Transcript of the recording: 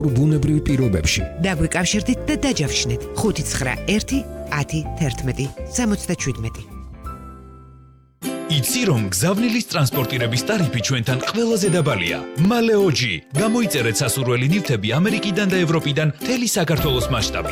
ბუნებრივ პირობებში. დაგვიკავშირდით და დაჯავშნით 591 10 11 77. იცი რომ გზავნილის ტრანსპორტირების ტარიფი ჩვენთან ყველაზე დაბალია. მალეოჯი, გამოიწერეთ სასურველი ნივთები ამერიკიდან და ევროპიდან მთელი საქართველოს მასშტაბით.